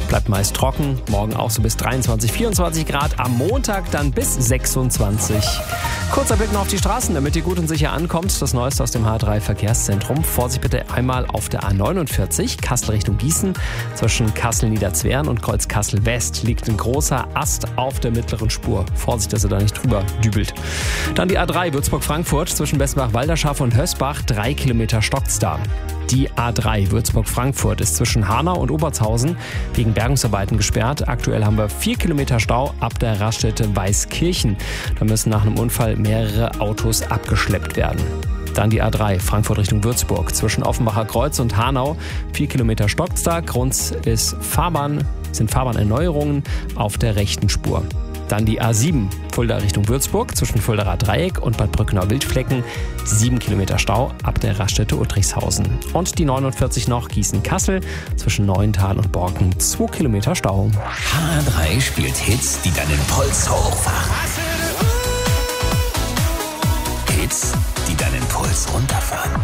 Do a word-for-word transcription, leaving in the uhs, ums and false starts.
Bleibt meist trocken, morgen auch so bis dreiundzwanzig, vierundzwanzig Grad, am Montag dann bis sechsundzwanzig. Kurzer Blick noch auf die Straßen, damit ihr gut und sicher ankommt. Das Neueste aus dem H drei Verkehrszentrum. Vorsicht bitte einmal auf der A neunundvierzig, Kassel Richtung Gießen. Zwischen Kassel-Niederzweren und Kreuz Kassel-West liegt ein großer Ast auf der mittleren Spur. Vorsicht, dass ihr da nicht drüber dübelt. Dann die A drei Würzburg-Frankfurt zwischen Bessenbach-Walderschaft und Hösbach. Drei Kilometer stockt's da. Die A drei Würzburg-Frankfurt ist zwischen Hanau und Obertshausen wegen Bergungsarbeiten gesperrt. Aktuell haben wir vier Kilometer Stau ab der Raststätte Weißkirchen. Da müssen nach einem Unfall mehrere Autos abgeschleppt werden. Dann die A drei Frankfurt Richtung Würzburg zwischen Offenbacher Kreuz und Hanau. Vier Kilometer stockt's da. Grund ist Fahrbahn, sind Fahrbahnerneuerungen auf der rechten Spur. Dann die A sieben Fulda Richtung Würzburg zwischen Fuldaer Dreieck und Bad Brückenau-Wildflecken. Sieben Kilometer Stau ab der Raststätte Uttrichshausen. Und die neunundvierzig noch Gießen-Kassel zwischen Neuental und Borken. Zwei Kilometer Stau. H drei spielt Hits, die deinen Puls hochfahren. Hits, die deinen Puls runterfahren.